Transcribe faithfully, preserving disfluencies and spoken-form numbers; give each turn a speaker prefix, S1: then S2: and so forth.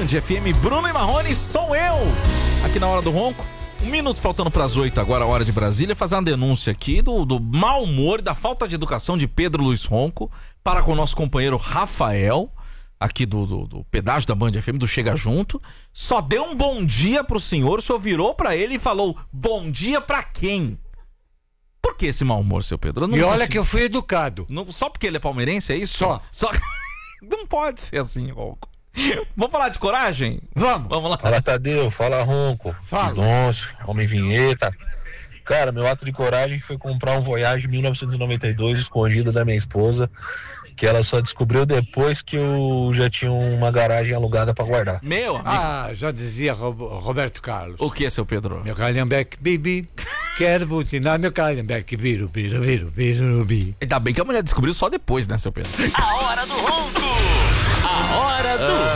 S1: Band F M, Bruno e Marrone, sou eu, aqui na Hora do Ronco. Um minuto faltando para as oito agora, a hora de Brasília, fazer uma denúncia aqui do, do mau humor, da falta de educação de Pedro Luiz Ronco para com o nosso companheiro Rafael, aqui do, do, do pedágio da Band F M, do Chega Junto. Só deu um bom dia pro senhor, o senhor virou pra ele e falou, bom dia pra quem? Por que esse mau humor, seu Pedro? Eu não
S2: e olha
S1: consigo...
S2: que eu fui educado.
S1: Não, só porque ele é palmeirense, é isso?
S2: Só.
S1: Só... Não pode ser assim, Ronco. Vamos falar de coragem?
S2: Vamos.
S1: Vamos lá.
S3: Fala, Tadeu. Fala, Ronco.
S2: Fala.
S3: Doncio, Homem Vinheta. Cara, meu ato de coragem foi comprar um Voyage mil novecentos e noventa e dois escondido da minha esposa, que ela só descobriu depois que eu já tinha uma garagem alugada pra guardar.
S1: Meu amigo.
S2: Ah, já dizia Rob- Roberto Carlos.
S1: O que, seu Pedro?
S2: Meu calhambeque, bibi. Quero butinar meu calhambeque, biru, biru, biru, biru, biru.
S1: Ainda bem que a mulher descobriu só depois, né, seu Pedro?
S4: A Hora do Ronco.